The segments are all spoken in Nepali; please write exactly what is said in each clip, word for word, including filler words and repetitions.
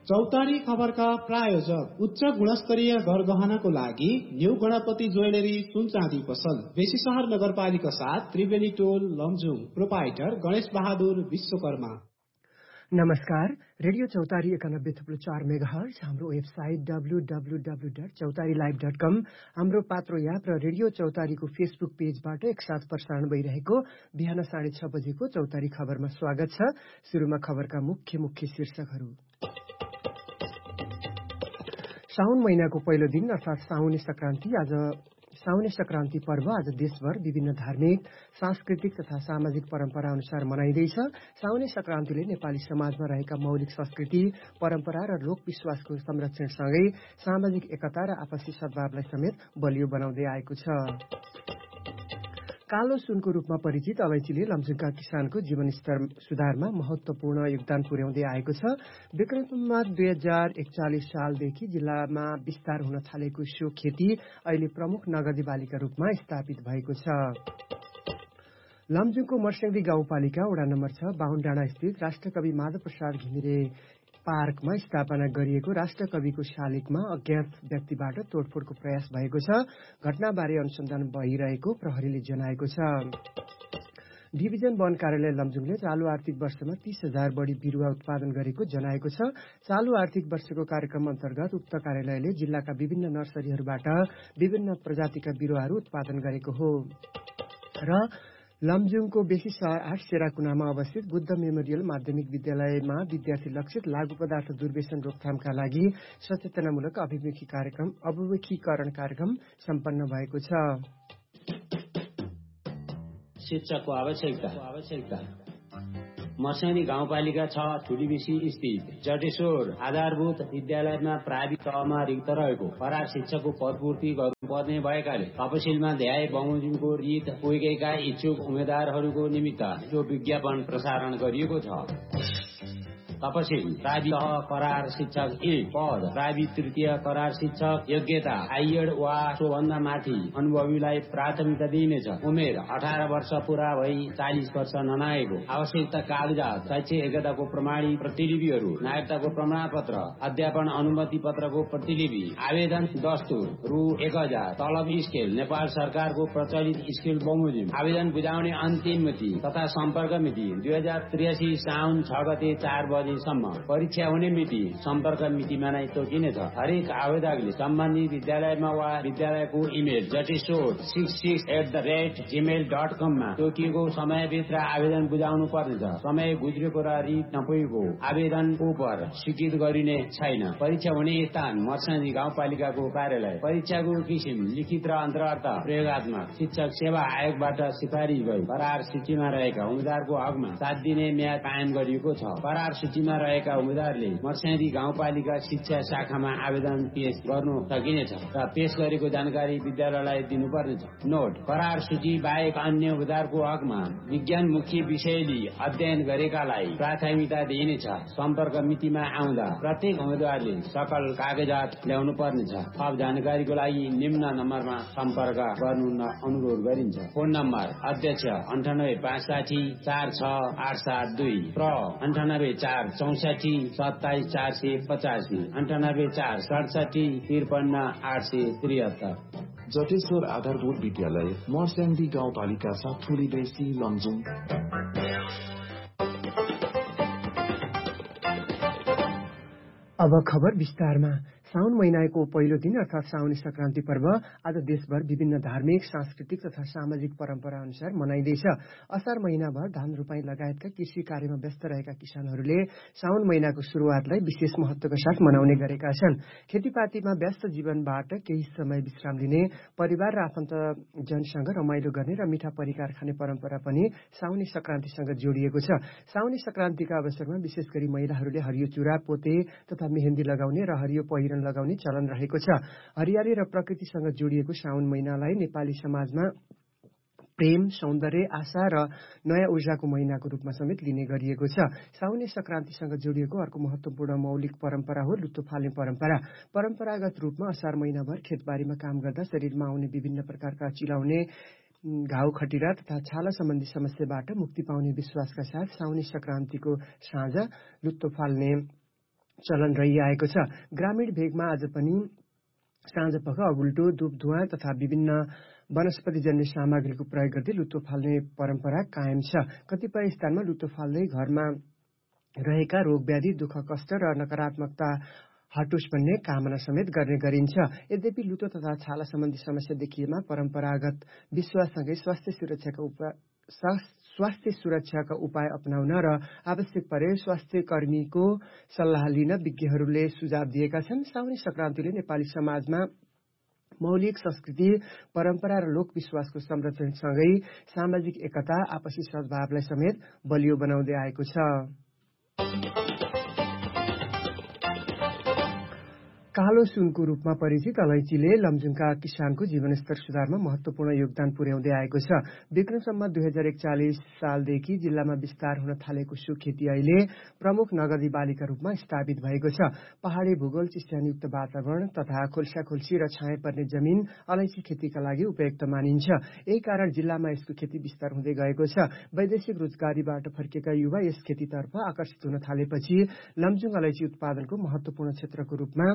चौतारी खबरका प्रायोजक उच्च गुणस्तरीय गरगहनाको लागि न्यू गणपति ज्वेलरी सुन चाँदी पसल बेसी सहर नगरपालिका साथ त्रिवेणी टोल लमजुङ। प्रोपाइटर गणेश बहादुर विश्वकर्मा। नमस्कार, रेडियो चौतारी एकानब्बे थुप्रो चार मेगा हर्ज, हाम्रो website W W W dot चौतारी लाइभ डट कम, हाम्रो पात्रो याप र रेडियो चौतारीको फेसबुक पेजबाट एकसाथ प्रसारण भइरहेको बिहान साढे छ बजेको चौतारी खबरमा स्वागत छ। सुरुमा खबरका मुख्य मुख्य शीर्षकहरू। साउन महिनाको पहिलो दिन अर्थात् साउने संक्रान्ति आज साउने संक्रान्ति पर्व आज देशभर विभिन्न धार्मिक, सांस्कृतिक तथा सामाजिक परम्परा अनुसार मनाइँदैछ। साउने संक्रान्तिले नेपाली समाजमा रहेका मौलिक संस्कृति, परम्परा र लोकविश्वासको संरक्षणसँगै सामाजिक एकता र आपसी सद्भावलाई समेत बलियो बनाउँदै आएको छ। कालो सुनको रूपमा परिचित अलैँचीले लमजुङका किसानको जीवनस्तर सुधारमा महत्वपूर्ण योगदान पुर्याउँदै आएको छ। विक्रम सम्वत दुई हजार एकचालिस सालदेखि जिल्लामा विस्तार हुन थालेको सो खेती अहिले प्रमुख नगदी बालीका रूपमा स्थापित भएको छ। लमजुङको मर्स्याङ्दी गाउँपालिका वडा नम्बर छ बाहुनडाँडा स्थित राष्ट्रकवि माधव प्रसाद घिमिरे पार्कमा स्थापना गरिएको राष्ट्रकविको शालिगमा अज्ञात व्यक्तिबाट तोडफोडको प्रयास भएको छ। घटनाबारे अनुसन्धान भइरहेको प्रहरीले जनाएको छ। डिभिजन वन कार्यालय लमजुङले चालु आर्थिक वर्षमा तीस हजार बढी बिरुवा उत्पादन गरेको जनाएको छ। चालु आर्थिक वर्षको कार्यक्रम अन्तर्गत उक्त कार्यालयले जिल्लाका विभिन्न नर्सरीहरूबाट विभिन्न प्रजातिका बिरुवाहरू उत्पादन गरेको हो। र लमजुङको बेसी सहर आठ सेराकुनामा अवस्थित बुद्ध मेमोरियल माध्यमिक विद्यालयमा विद्यार्थी लक्षित लागू पदार्थ दुर्व्यसन रोकथामका लागि सचेतनामूलक अभिमुखी कार्यक्रम अभिमुखीकरण कार्यक्रम सम्पन्न भएको छ। शिक्षाको आवश्यकता आवश्यकता मर्स्याङ्दी गाउँपालिका छ ठुलीबिसी स्थित जटेश्वर आधारभूत विद्यालयमा प्राविधिक तहमा रिक्त रहेको करार शिक्षकको पदपूर्ति गर्नुपर्ने भएकाले तपसिलमा ध्याए बमोजिमको रीत पुगेका इच्छुक उम्मेद्वारहरूको निमित्त यो विज्ञापन प्रसारण गरिएको छ। तपसिल प्रावि तह करार शिक्षक एक पद प्रावि तृतीय करार शिक्षक योग्यता आइएड वा सोभन्दा माथि अनुभवीलाई प्राथमिकता दिइनेछ। उमेर अठार वर्ष पूरा भई चालिस वर्ष ननाएको। आवश्यकता कागजात शैक्षिक योग्यताको प्रमाणी प्रतिलिपिहरू, नागरिकताको प्रमाणपत्र, अध्यापन अनुमति पत्रको प्रतिलिपि, आवेदन दस्तुर रु एक हजार, तलब स्केल नेपाल सरकारको प्रचलित स्केल बमोजिम। आवेदन बुझाउने अन्तिम मिति तथा सम्पर्क मिति दुई हजार त्रियासी साउन छ गते चार बजे सम्म। परीक्षा हुने मिति सम्पर्क मितिमा नै तोकिनेछ। हरेक आवेदकले सम्बन्धित विद्यालयमा वा विद्यालयको email Jateswar six six at the rate Gmail dot कममा तोकिएको समयभित्र आवेदन बुझाउनु पर्नेछ। समय गुज्रेको र रिट नपुगेको आवेदनको पर स्वीकृत गरिने छैन। परीक्षा हुने स्थान मर्स्याङ्दी गाउँपालिकाको कार्यालय। परीक्षाको किसिम लिखित र अन्तर्गत प्रयोगात्मक। शिक्षक सेवा आयोगबाट सिफारिस भई करार सूचीमा रहेका उम्मेद्वारको हकमा सात दिने म्याद कायम गरिएको छ। करार सूचीमा रहेका उम्मेद्वारले मर्स्याङ्दी गाउँपालिका शिक्षा शाखामा आवेदन पेश गर्नु सकिनेछ र पेश गरेको जानकारी विद्यालयलाई दिनुपर्नेछ। नोट: करार सूची बाहेक अन्य उम्मेद्वारको हकमा विज्ञानमुखी विषय लिई अध्ययन गरेकालाई प्राथमिकता दिइनेछ। सम्पर्क मितिमा आउँदा प्रत्येक उम्मेद्वारले सकल कागजात ल्याउनु पर्नेछ। थप जानकारीको लागि निम्न नम्बरमा सम्पर्क गर्नु अनुरोध गरिन्छ। फोन नम्बर: अध्यक्ष अन्ठानब्बे पाँच साठी चार छ आठ सात दुई, प्र अन्ठानब्बे चार चौसठी सत्ताइस चार सय पचासी, अन्ठानब्बे चार सडसठी त्रिपन्न आठ सय त्रिहत्तर। जटेश्वर आधारभूत विद्यालय मर्स्याङ्दी गाउँपालिका सात ठुलीबेसी लमजुङ। अब खबर विस्तारमा। साउन महिनाको पहिलो दिन अर्थात् साउने संक्रान्ति पर्व आज देशभर विभिन्न धार्मिक, सांस्कृतिक तथा सामाजिक परम्परा अनुसार मनाइँदैछ। असार महिनाभर धान रोपाई लगायतका कृषि कार्यमा व्यस्त रहेका किसानहरूले साउन महिनाको सुरुवातलाई विशेष महत्वका साथ मनाउने गरेका छन्। खेतीपातीमा व्यस्त जीवनबाट केही समय विश्राम लिने, परिवार र आफन्तजनसँग रमाइलो गर्ने र मिठा परिकार खाने परम्परा पनि साउने संक्रान्तिसँग जोडिएको छ। साउने संक्रान्तिका अवसरमा विशेष गरी महिलाहरूले हरियो चुरा, पोते तथा मेहन्दी लगाउने र हरियो पहिरन लगाउने चलन रहेको छ। हरियाली र प्रकृतिसँग जोडिएको साउन महिनालाई नेपाली समाजमा प्रेम, सौन्दर्य, आशा र नयाँ ऊर्जाको महिनाको रूपमा समेत लिने गरिएको छ। साउने संक्रान्तिसँग जोडिएको अर्को महत्वपूर्ण मौलिक परम्परा हो लुतो फाल्ने परम्परा। परम्परागत रूपमा असार महिनाभर खेतबारीमा काम गर्दा शरीरमा आउने विभिन्न प्रकारका चिलाउने, घाउ खटिरा तथा छाला सम्बन्धी समस्याबाट मुक्ति पाउने विश्वासका साथ साउने संक्रान्तिको साँझ लुतो फाल्ने चलन रहिआएको छ। ग्रामीण भेगमा आज पनि साँझ पख अगुल्टो, धूप धुवाँ तथा विभिन्न वनस्पतिजन्य सामग्रीको प्रयोग गर्दै लुतो फाल्ने परम्परा कायम छ। कतिपय स्थानमा लुतो फाल्दै घरमा रहेका रोग व्याधि, दुःख कष्ट र नकारात्मकता हटोस् भन्ने कामना समेत गर्ने गरिन्छ। यद्यपि लुतो तथा छाला सम्बन्धी समस्या देखिएमा परम्परागत विश्वाससँगै स्वास्थ्य सुरक्षाका उपाय स्वास्थ्य सुरक्षाका उपाय अपनाउन र आवश्यक परे स्वास्थ्य कर्मीको सल्लाह लिन विज्ञहरूले सुझाव दिएका छन्। साउनी संक्रान्तिले नेपाली समाजमा मौलिक संस्कृति, परम्परा र लोकविश्वासको संरक्षणसँगै सामाजिक एकता, आपसी सद्भावलाई समेत बलियो बनाउँदै आएको छ। कालो सुनको रूपमा परिचित अलैँचीले लमजुङका किसानको जीवनस्तर सुधारमा महत्वपूर्ण योगदान पुर्याउँदै आएको छ। विक्रम सम्वत दुई हजार एकचालिस सालदेखि जिल्लामा विस्तार हुन थालेको सो खेती अहिले प्रमुख नगदी बालीका रूपमा स्थापित भएको छ। पहाडी भूगोल, चिस्यानयुक्त वातावरण तथा खोल्साखोल्सी र छाया पर्ने जमिन अलैँची खेतीका लागि उपयुक्त मानिन्छ। यही कारण जिल्लामा यसको खेती विस्तार हुँदै गएको छ। वैदेशिक रोजगारीबाट फर्केका युवा यस खेतीतर्फ आकर्षित हुन थालेपछि लमजुङ अलैँची उत्पादनको महत्वपूर्ण क्षेत्रको रूपमा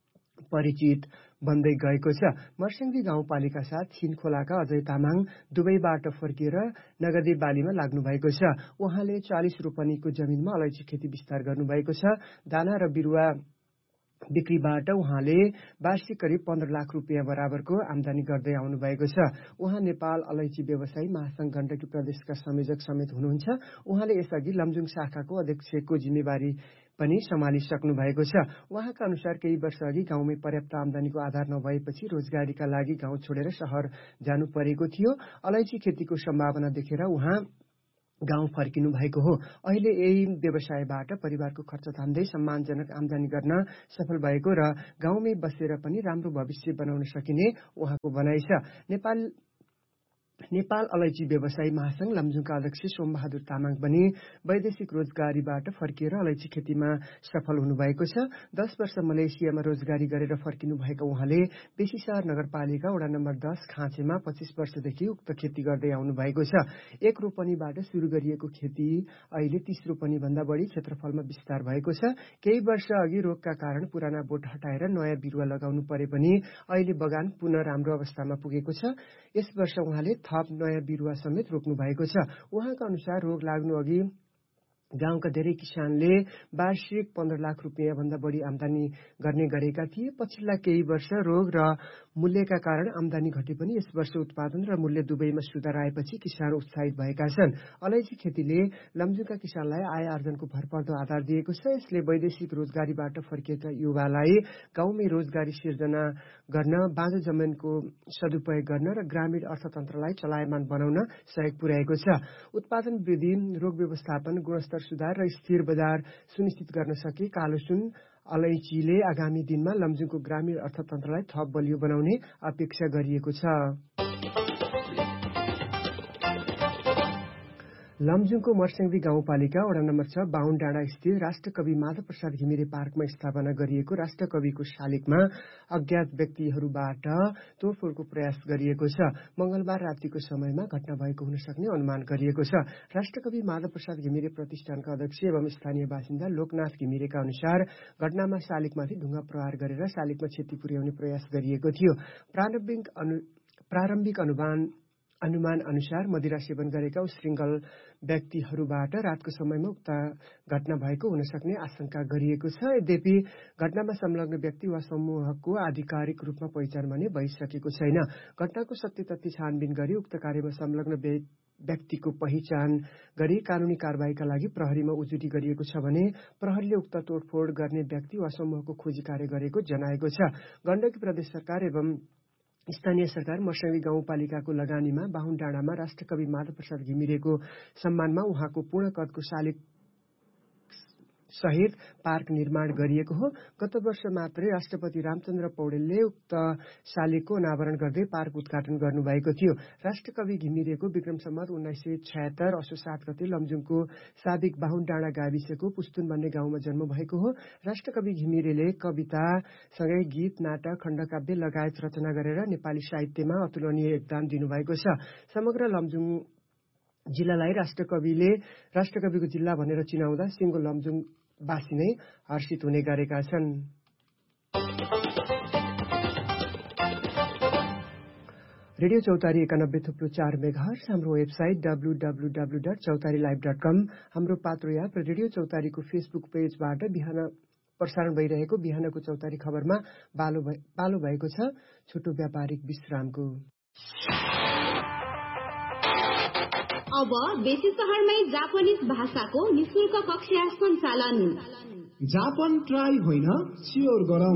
परिचित बन्दै गएको छ। मर्स्याङ्दी गाउँपालिका साथ छिनखोलाका अजय तामाङ दुवैबाट फर्किएर नगदे बालीमा लाग्नु भएको छ। उहाँले चालिस रोपनीको जमिनमा अलैँची खेती विस्तार गर्नुभएको छ। दाना र बिरुवा बिक्रीबाट उहाँले वार्षिक करिब पन्ध्र लाख रुपियाँ बराबरको आमदानी गर्दै आउनु भएको छ। उहाँ नेपाल अलैँची व्यवसायी महासंघ गण्डकी प्रदेशका संयोजक समेत हुनुहुन्छ। उहाँले यसअघि लमजुङ शाखाको अध्यक्षको जिम्मेवारी पनि सम्हालिसक्नु भएको छ। उहाँका अनुसार केही वर्ष अघि गाउँमै पर्याप्त आमदानीको आधार नभएपछि रोजगारीका लागि गाउँ छोडेर शहर जानु परेको थियो। अलैँची खेतीको सम्भावना देखेर उहाँ गाउँ फर्किनु भएको हो। अहिले यही व्यवसायबाट परिवारको खर्च तान्दै सम्मानजनक आमदानी गर्न सफल भएको र गाउँमै बसेर पनि राम्रो भविष्य बनाउन सकिने उहाँको भनाइ छ। नेपाल नेपाल अलैँची व्यवसायी महासंघ लमजुङका अध्यक्ष सोमबहादुर तामाङ पनि वैदेशिक रोजगारीबाट फर्किएर अलैँची खेतीमा सफल हुनुभएको छ। दस वर्ष मलेसियामा रोजगारी गरेर फर्किनु भएका उहाँले बेसी शहर नगरपालिका वडा नम्बर दस खाँचेमा पच्चीस वर्षदेखि उक्त खेती गर्दै आउनु भएको छ। एक रोपनीबाट सुरु गरिएको खेती अहिले तीस रोपनी भन्दा बढी क्षेत्रफलमा विस्तार भएको छ। केही वर्ष अघि रोगका कारण पुराना बोट हटाएर नयाँ बिरुवा लगाउनु परे पनि अहिले बगान पुनः राम्रो अवस्थामा पुगेको छ। यस वर्ष उहाँले थप नयाँ बिरुवा समेत रोप्नु भएको छ। उहाँका अनुसार रोग लाग्नु अघि गाउँका धेरै किसानले वार्षिक पन्ध्र लाख रुपियाँ भन्दा बढी आमदानी गर्ने गरेका थिए। पछिल्ला केही वर्ष रोग र मूल्यका कारण आमदानी घटे पनि यस वर्ष उत्पादन र मूल्य दुवैमा सुधार आएपछि किसान उत्साहित भएका छन्। अलैँची खेतीले लमजुङका किसानलाई आय आर्जनको भरपर्दो आधार दिएको छ। यसले वैदेशिक रोजगारीबाट फर्किएका युवालाई गाउँमै रोजगारी सिर्जना गर्न, बाँझो जमिनको सदुपयोग गर्न र ग्रामीण अर्थतन्त्रलाई चलायमान बनाउन सहयोग पुर्याएको छ। उत्पादन वृद्धि, रोग व्यवस्थापन, गुणस्तर सुधार र स्थिर बजार सुनिश्चित गर्न सके कालो सुन अलैँचीले आगामी दिनमा लमजुङको ग्रामीण अर्थतन्त्रलाई थप बलियो बनाउने अपेक्षा गरिएको छ। लमजुङको मर्स्याङ्दी गाउँपालिका वडा नम्बर छ बाहुन डाँडा स्थित राष्ट्रकवि माधव प्रसाद घिमिरे पार्कमा स्थापना गरिएको राष्ट्रकविको शालिगमा अज्ञात व्यक्तिहरूबाट तोडफोडको प्रयास गरिएको छ। मंगलबार रातिको समयमा घटना भएको हुन सक्ने अनुमान गरिएको छ। राष्ट्रकवि माधव प्रसाद घिमिरे प्रतिष्ठानका अध्यक्ष एवं स्थानीय बासिन्दा लोकनाथ घिमिरेका अनुसार घटनामा शालिगमाथि ढुङ्गा प्रहार गरेर शालिगमा क्षति पुर्याउने प्रयास गरिएको थियो। प्रारम्भिक अनु प्रारम्भिक अनुमान अनुमान अनुसार मदिरा सेवन गरेका उशृङ्खल व्यक्तिहरूबाट रातको समयमा उक्त घटना भएको हुन सक्ने आशंका गरिएको छ। यद्यपि घटनामा संलग्न व्यक्ति वा समूहको आधिकारिक रूपमा पहिचान भने भइसकेको छैन। घटनाको सत्य तथ्य छानबिन गरी उक्त कार्यमा संलग्न व्यक्तिको पहिचान गरी कानूनी कारबाहीका लागि प्रहरीमा उजुरी गरिएको छ भने प्रहरीले उक्त तोडफोड गर्ने व्यक्ति वा समूहको खोजी कार्य गरेको जनाएको छ। गण्डकी प्रदेश सरकार एवं स्थानीय सरकार मर्स्याङ्दी गाउँपालिकाको लगानीमा बाहुन डाँडामा राष्ट्रकवि माधव प्रसाद घिमिरेको सम्मानमा उहाँको पूर्ण कदको शालिग सहित पार्क निर्माण गरिएको हो। गत वर्ष मात्रै राष्ट्रपति रामचन्द्र पौडेलले उक्त शालिगको अनावरण गर्दै पार्क उद्घाटन गर्नुभएको थियो। राष्ट्रकवि घिमिरेको विक्रम सम्वत उन्नाइस सय छयत्तर असो सात गते लमजुङको साबिक बाहुन डाँडा गाविसको पुस्तुन भन्ने गाउँमा जन्म भएको हो। राष्ट्रकवि घिमिरेले कविता सँगै गीत, नाटक, खण्डकाव्य लगायत रचना गरेर नेपाली साहित्यमा अतुलनीय योगदान दिनुभएको छ। समग्र लमजुङ जिल्लालाई राष्ट्रकविले राष्ट्रकविको जिल्ला भनेर चिनाउँदा सिङ्गो लमजुङ बासी नै हर्षित हुने गरेका छन्। रेडियो चौतारी एकानब्बे थुप्रो चार मेगाहर्ज, हाम्रो website W W W dot चौतारी लाइभ डट कम, हाम्रो पात्रो याप र रेडियो चौतारीको फेसबुक पेजबाट बिहान प्रसारण भइरहेको बिहानको चौतारी खबरमा पालो पालो भएको छ छोटो व्यापारिक विश्रामको। अब बेसी शहरमै जापानिज भाषाको निशुल्क कक्षा सञ्चालन। जापान ट्राई होइन, स्योर गरौँ।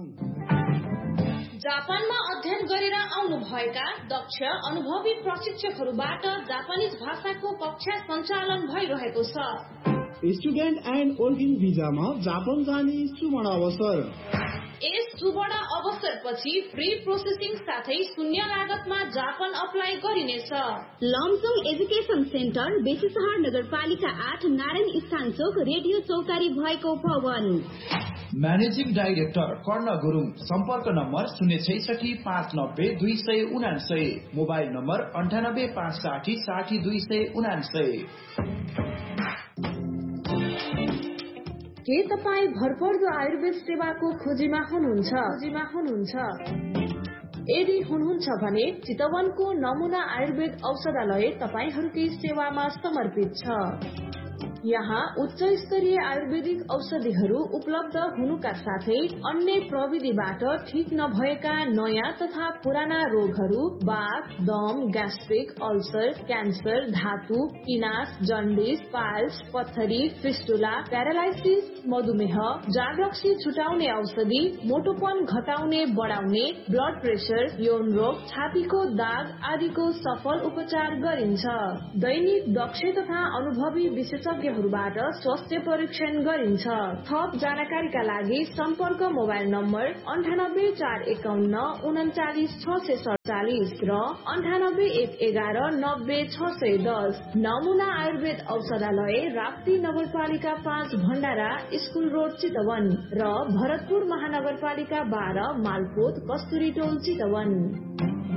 जापानमा अध्ययन गरेर आउनु भएका दक्ष अनुभवी प्रशिक्षकहरूबाट जापानिज भाषाको कक्षा सञ्चालन भइरहेको छ। स्टुडेन्ट एन्ड वर्किङ भिजामा जापान जाने सुवर्ण अवसर। यस सुवर्ण अवसरपछि फ्री प्रोसेसिङ साथै शून्य लागतमा जापान अप्लाई गरिनेछ। लमजुङ एजुकेसन सेन्टर, बेसी शहर नगरपालिका आठ, नारायण स्थान चोक, रेडियो चौतारी भएको भवन। म्यानेजिङ डाइरेक्टर कर्ण गुरुङ। सम्पर्क नम्बर शून्य छैसठी पाँच नब्बे दुई सय उनासय, मोबाइल नम्बर अन्ठानब्बे पाँच साठी साठी दुई सय उनासय। के तपाईँ भरपर्दो आयुर्वेद सेवाको खोजीमा हुनुहुन्छ? खोजीमा हुनुहुन्छ यदि हुनुहुन्छ भने चितवनको नमुना आयुर्वेद औषधालय तपाईहरूकै सेवामा समर्पित छ। यहाँ उच्च स्तरीय आयुर्वेदिक औषधिहरू उपलब्ध हुनुका साथै अन्य प्रविधिबाट ठीक नभएका नयाँ तथा पुराना रोगहरू, बाथ, दम, ग्यास्ट्रिक, अल्सर, क्यान्सर, धातु, पिनास, जन्डिस, पाइल्स, पत्थरी, फिस्टुला, प्यारालाइसिस, मधुमेह, जागरक्सी छुटाउने औषधि, मोटोपन घटाउने बढाउने, ब्लड प्रेसर, यौन रोग, छातीको दाग आदिको सफल उपचार गरिन्छ। दैनिक दक्ष तथा अनुभवी विशेषज्ञहरूबाट स्वास्थ्य परीक्षण गरिन्छ। थप जानकारीका लागि सम्पर्क मोबाइल नम्बर अन्ठानब्बे चार एकाउन्न उन्चालिस छ सय सडचालिस र अन्ठानब्बे एक एघार नब्बे छ सय दस। नमुना आयुर्वेद औषधालय, राप्ती नगरपालिका पाँच, भण्डारा स्कुल रोड, चितवन र भरतपुर महानगरपालिका बाह्र, मालपोत, कस्तुरी टोल, चितवन।